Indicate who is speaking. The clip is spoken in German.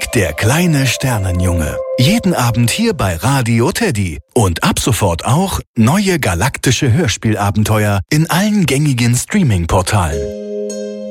Speaker 1: Erik der kleine Sternenjunge. Jeden Abend hier bei Radio Teddy. Und ab sofort auch neue galaktische Hörspielabenteuer in allen gängigen Streaming-Portalen.